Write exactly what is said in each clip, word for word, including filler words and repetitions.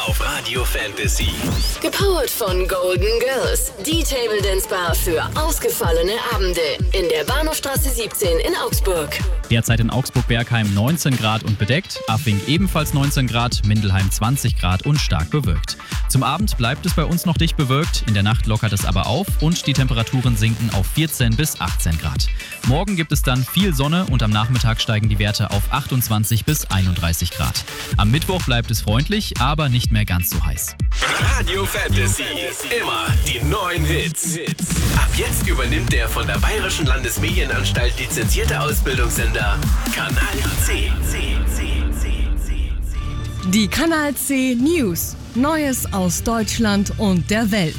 auf Radio Fantasy. Gepowert von Golden Girls, die Table Dance Bar für ausgefallene Abende in der Bahnhofstraße siebzehn in Augsburg. Derzeit in Augsburg-Bergheim neunzehn Grad und bedeckt, Affing ebenfalls neunzehn Grad, Mindelheim zwanzig Grad und stark bewölkt. Zum Abend bleibt es bei uns noch dicht bewölkt, in der Nacht lockert es aber auf und die Temperaturen sinken auf vierzehn bis achtzehn Grad. Morgen gibt es dann viel Sonne und am Nachmittag steigen die Werte auf achtundzwanzig bis einunddreißig Grad. Am Mittwoch bleibt es freundlich, aber nicht mehr ganz so heiß. Radio Fantasy, immer die neuen Hits. Ab jetzt übernimmt der von der Bayerischen Landesmedienanstalt lizenzierte Ausbildungssender Kanal C. Die Kanal C News. Neues aus Deutschland und der Welt.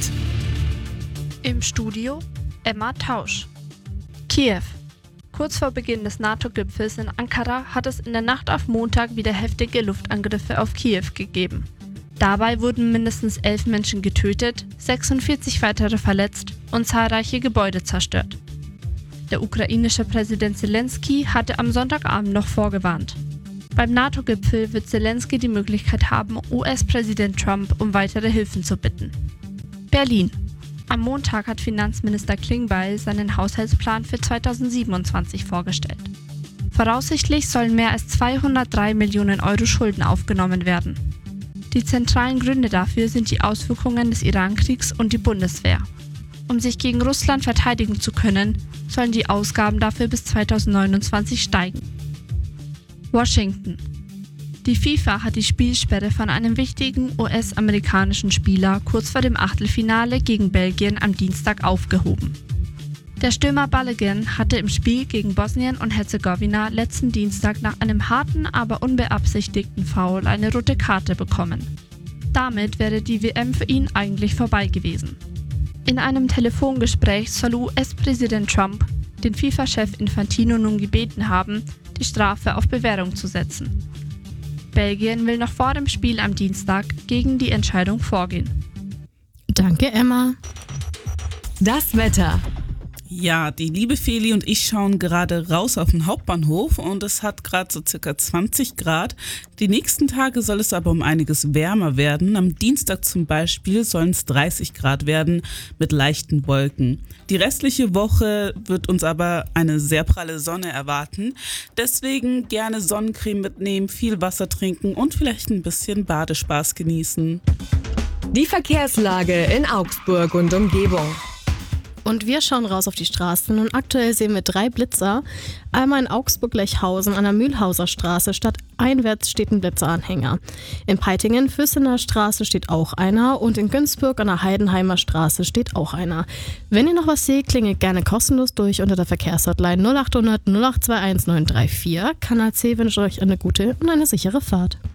Im Studio Emma Tausch. Kiew. Kurz vor Beginn des NATO-Gipfels in Ankara hat es in der Nacht auf Montag wieder heftige Luftangriffe auf Kiew gegeben. Dabei wurden mindestens elf Menschen getötet, sechsundvierzig weitere verletzt und zahlreiche Gebäude zerstört. Der ukrainische Präsident Zelensky hatte am Sonntagabend noch vorgewarnt. Beim NATO-Gipfel wird Zelensky die Möglichkeit haben, U S-Präsident Trump um weitere Hilfen zu bitten. Berlin. Am Montag hat Finanzminister Klingbeil seinen Haushaltsplan für zweitausendsiebenundzwanzig vorgestellt. Voraussichtlich sollen mehr als zweihundertdrei Millionen Euro Schulden aufgenommen werden. Die zentralen Gründe dafür sind die Auswirkungen des Iran-Kriegs und die Bundeswehr. Um sich gegen Russland verteidigen zu können, sollen die Ausgaben dafür bis zweitausendneunundzwanzig steigen. Washington. Die FIFA hat die Spielsperre von einem wichtigen U S-amerikanischen Spieler kurz vor dem Achtelfinale gegen Belgien am Dienstag aufgehoben. Der Stürmer Balogun hatte im Spiel gegen Bosnien und Herzegowina letzten Dienstag nach einem harten, aber unbeabsichtigten Foul eine rote Karte bekommen. Damit wäre die W M für ihn eigentlich vorbei gewesen. In einem Telefongespräch soll U S-Präsident Trump den FIFA-Chef Infantino nun gebeten haben, die Strafe auf Bewährung zu setzen. Belgien will noch vor dem Spiel am Dienstag gegen die Entscheidung vorgehen. Danke, Emma. Das Wetter. Ja, die liebe Feli und ich schauen gerade raus auf den Hauptbahnhof und es hat gerade so circa zwanzig Grad. Die nächsten Tage soll es aber um einiges wärmer werden. Am Dienstag zum Beispiel sollen es dreißig Grad werden mit leichten Wolken. Die restliche Woche wird uns aber eine sehr pralle Sonne erwarten. Deswegen gerne Sonnencreme mitnehmen, viel Wasser trinken und vielleicht ein bisschen Badespaß genießen. Die Verkehrslage in Augsburg und Umgebung. Und wir schauen raus auf die Straßen und aktuell sehen wir drei Blitzer. Einmal in Augsburg-Lechhausen an der Mühlhauser Straße, stadteinwärts steht ein Blitzeranhänger. In Peitingen, Füssener Straße steht auch einer und in Günzburg an der Heidenheimer Straße steht auch einer. Wenn ihr noch was seht, klingelt gerne kostenlos durch unter der Verkehrshotline null acht hundert null acht zwei eins neun drei vier. Kanal C wünscht euch eine gute und eine sichere Fahrt.